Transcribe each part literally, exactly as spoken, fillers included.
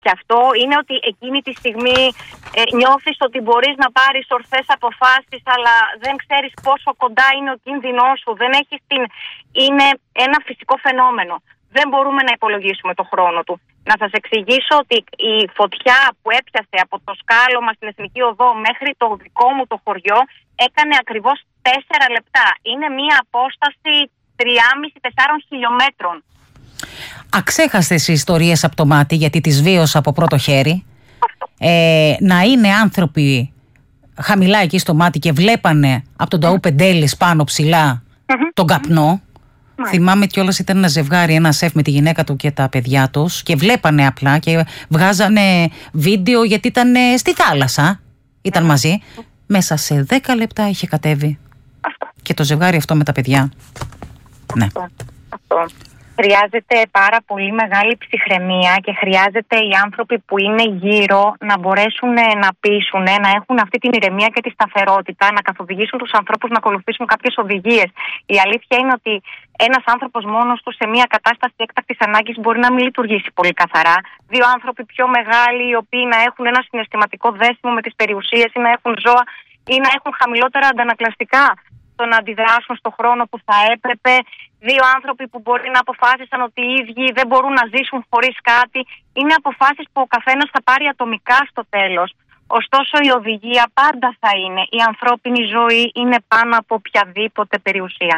Και αυτό είναι ότι εκείνη τη στιγμή ε, νιώθεις ότι μπορείς να πάρεις ορθές αποφάσεις, αλλά δεν ξέρεις πόσο κοντά είναι ο κίνδυνός σου. Δεν έχεις την... Είναι ένα φυσικό φαινόμενο. Δεν μπορούμε να υπολογίσουμε το χρόνο του. Να σας εξηγήσω ότι η φωτιά που έπιασε από το σκάλωμα στην Εθνική Οδό μέχρι το δικό μου το χωριό έκανε ακριβώς τέσσερα λεπτά. Είναι μία απόσταση τρία και μισό με χιλιόμετρων. Αξέχαστες οι ιστορίες από το μάτι, γιατί τις βίωσα από πρώτο χέρι. Ε, να είναι άνθρωποι χαμηλά εκεί στο μάτι και βλέπανε από τον Ταού Πεντέλης πάνω ψηλά mm-hmm. τον καπνό. Mm-hmm. Θυμάμαι κιόλας ήταν ένα ζευγάρι, ένα σεφ με τη γυναίκα του και τα παιδιά τους και βλέπανε απλά και βγάζανε βίντεο γιατί ήταν στη θάλασσα. Ήταν mm-hmm. μαζί. Μέσα σε δέκα λεπτά είχε κατέβει. Αυτό. Και το ζευγάρι αυτό με τα παιδιά. Ναι. Αυτό. Αυτό. Χρειάζεται πάρα πολύ μεγάλη ψυχραιμία και χρειάζεται οι άνθρωποι που είναι γύρω να μπορέσουν να πείσουν, να έχουν αυτή την ηρεμία και τη σταθερότητα, να καθοδηγήσουν τους ανθρώπους να ακολουθήσουν κάποιες οδηγίες. Η αλήθεια είναι ότι ένας άνθρωπος μόνος του σε μια κατάσταση έκτακτης ανάγκης μπορεί να μην λειτουργήσει πολύ καθαρά. Δύο άνθρωποι πιο μεγάλοι, οι οποίοι να έχουν ένα συναισθηματικό δέσιμο με τις περιουσίες ή να έχουν ζώα ή να έχουν χαμηλότερα αντανακλαστικά να αντιδράσουν στον χρόνο που θα έπρεπε. Δύο άνθρωποι που μπορεί να αποφάσισαν ότι οι ίδιοι δεν μπορούν να ζήσουν χωρίς κάτι. Είναι αποφάσεις που ο καθένας θα πάρει ατομικά στο τέλος. Ωστόσο η οδηγία πάντα θα είναι. Η ανθρώπινη ζωή είναι πάνω από οποιαδήποτε περιουσία.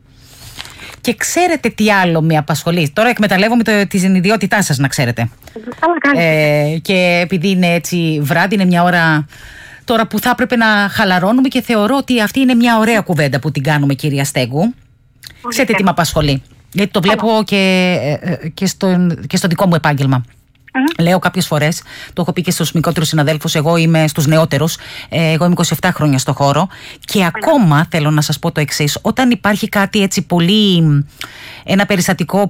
Και ξέρετε τι άλλο με απασχολεί? Τώρα εκμεταλλεύομαι το, την ιδιότητά σας, να ξέρετε. Ε, και επειδή είναι έτσι βράδυ, είναι μια ώρα τώρα που θα έπρεπε να χαλαρώνουμε και θεωρώ ότι αυτή είναι μια ωραία κουβέντα που την κάνουμε, κυρία Στέγκου. Ξέρετε τι με απασχολεί? Γιατί το βλέπω και, και, στο, και στο δικό μου επάγγελμα. Mm-hmm. Λέω κάποιες φορές, το έχω πει και στους μικρότερους συναδέλφους, εγώ είμαι στους νεότερους, εγώ είμαι είκοσι επτά χρόνια στο χώρο και mm-hmm. ακόμα θέλω να σας πω το εξής: όταν υπάρχει κάτι έτσι πολύ, ένα περιστατικό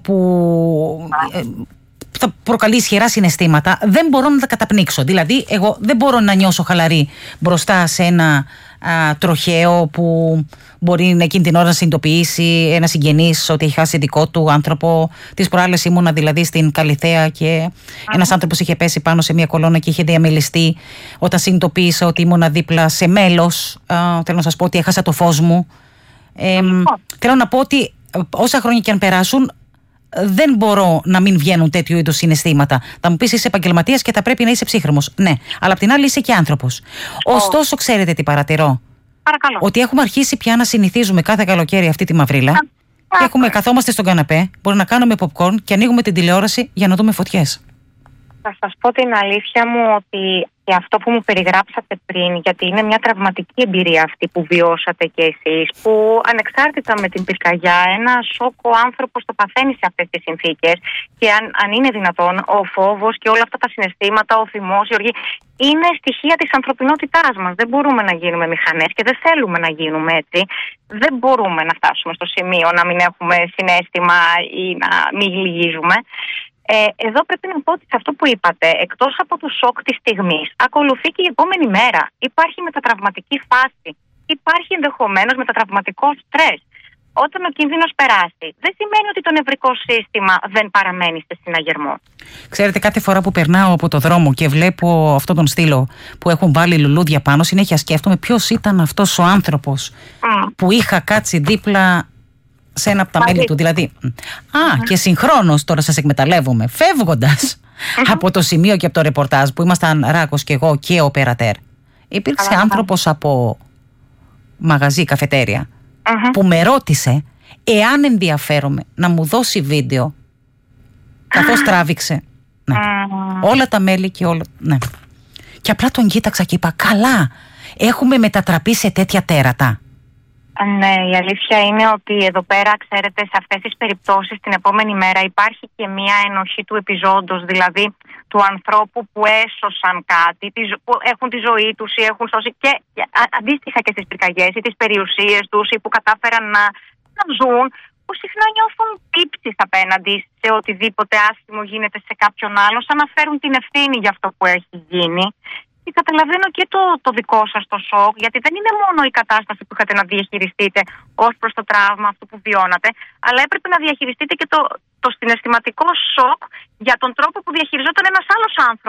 που mm-hmm. θα προκαλεί ισχυρά συναισθήματα, δεν μπορώ να τα καταπνίξω. Δηλαδή, εγώ δεν μπορώ να νιώσω χαλαρή μπροστά σε ένα α, τροχαίο που μπορεί εκείνη την ώρα να συνειδητοποιήσει ένα συγγενής ότι έχει χάσει δικό του άνθρωπο. Τις προάλλες ήμουνα δηλαδή στην Καλιθέα και mm-hmm. ένας άνθρωπος είχε πέσει πάνω σε μια κολόνα και είχε διαμελιστεί. Όταν συνειδητοποίησα ότι ήμουνα δίπλα σε μέλος, α, θέλω να σας πω ότι έχασα το φως μου. Ε, mm-hmm. Θέλω να πω ότι όσα χρόνια και αν περάσουν, δεν μπορώ να μην βγαίνουν τέτοιου είδους συναισθήματα. Θα μου πεις είσαι επαγγελματίας και θα πρέπει να είσαι ψύχρεμος. Ναι, αλλά απ' την άλλη είσαι και άνθρωπος. Oh. Ωστόσο, ξέρετε τι παρατηρώ? Παρακαλώ. Ότι έχουμε αρχίσει πια να συνηθίζουμε κάθε καλοκαίρι αυτή τη μαυρίλα. Ah. Και έχουμε, καθόμαστε στον καναπέ, μπορεί να κάνουμε popcorn και ανοίγουμε την τηλεόραση για να δούμε φωτιές. Θα σας πω την αλήθεια μου ότι και αυτό που μου περιγράψατε πριν, γιατί είναι μια τραυματική εμπειρία αυτή που βιώσατε κι εσείς, που ανεξάρτητα με την πυρκαγιά, ένα σοκ ο άνθρωπος το παθαίνει σε αυτές τις συνθήκες και αν, αν είναι δυνατόν ο φόβος και όλα αυτά τα συναισθήματα, ο θυμός, η οργή, είναι στοιχεία της ανθρωπινότητάς μας. Δεν μπορούμε να γίνουμε μηχανές και δεν θέλουμε να γίνουμε έτσι. Δεν μπορούμε να φτάσουμε στο σημείο να μην έχουμε συναίσθημα ή να μην λυγίζουμε. Ε, εδώ πρέπει να πω ότι σε αυτό που είπατε, εκτός από το σοκ της στιγμής, ακολουθεί και η επόμενη μέρα. Υπάρχει μετατραυματική φάση. Υπάρχει ενδεχομένως μετατραυματικό στρες. Όταν ο κίνδυνος περάσει, δεν σημαίνει ότι το νευρικό σύστημα δεν παραμένει σε συναγερμό. Ξέρετε, κάθε φορά που περνάω από το δρόμο και βλέπω αυτόν τον στήλο που έχουν βάλει λουλούδια πάνω, συνέχεια σκέφτομαι ποιος ήταν αυτός ο άνθρωπος mm. που είχα κάτσει δίπλα σε ένα από τα μέλη του, δηλαδή. Α, mm-hmm. και συγχρόνως τώρα σας εκμεταλλεύομαι, φεύγοντας mm-hmm. από το σημείο και από το ρεπορτάζ που ήμασταν Ράκος και εγώ και ο Περατέρ. Υπήρξε mm-hmm. άνθρωπος από μαγαζί, καφετέρια, mm-hmm. που με ρώτησε εάν ενδιαφέρομαι να μου δώσει βίντεο, καθώς τράβηξε. Ναι. Mm-hmm. Όλα τα μέλη και όλα. Ναι. Και απλά τον κοίταξα και είπα, καλά, έχουμε μετατραπεί σε τέτοια τέρατα. Ναι, η αλήθεια είναι ότι εδώ πέρα, ξέρετε, σε αυτές τις περιπτώσεις την επόμενη μέρα υπάρχει και μία ενοχή του επιζώντος, δηλαδή του ανθρώπου που έσωσαν κάτι, που έχουν τη ζωή τους ή έχουν σώσει και αντίστοιχα και στις πυρκαγιές ή τις περιουσίες τους ή που κατάφεραν να, να ζουν, που συχνά νιώθουν τύψεις απέναντι σε οτιδήποτε άσχημο γίνεται σε κάποιον άλλο, σαν να φέρουν την ευθύνη για αυτό που έχει γίνει. Και καταλαβαίνω και το, το δικό σας το σοκ, γιατί δεν είναι μόνο η κατάσταση που είχατε να διαχειριστείτε ως προς το τραύμα αυτό που βιώνατε, αλλά έπρεπε να διαχειριστείτε και το, το συναισθηματικό σοκ για τον τρόπο που διαχειριζόταν ένας άλλος άνθρωπος